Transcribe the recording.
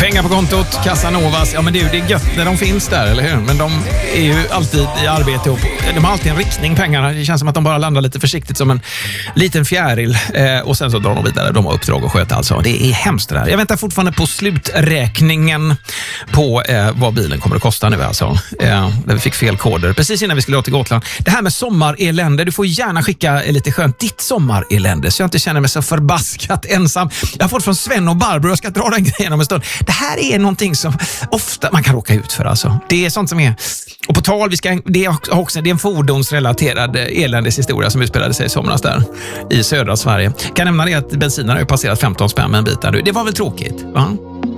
Pengar på kontot, Casanovas. Ja, men det är gött när de finns där, eller hur? Men de är ju alltid i arbete och de har alltid en riktning, pengarna. Det känns som att de bara landar lite försiktigt som en liten fjäril. Och sen så drar de vidare. De har uppdrag att sköta alltså. Det är hemskt det där. Jag väntar fortfarande på sluträkningen på vad bilen kommer att kosta nu alltså. Där vi fick fel koder. Precis innan vi skulle åka till Gotland. Det här med sommarelände. Du får gärna skicka lite skönt ditt sommarelände så jag inte känner mig så förbaskat ensam. Jag har fått från Sven och Barbro. Jag ska dra den grejen om en stund. Det här är någonting som ofta man kan råka ut för alltså. Det är sånt som är. Och på tal, det är en fordonsrelaterad eländeshistoria som utspelade sig i somras där i södra Sverige. Kan nämna det att bensinarna har passerat 15 spänn med en bit där nu. Det var väl tråkigt, va?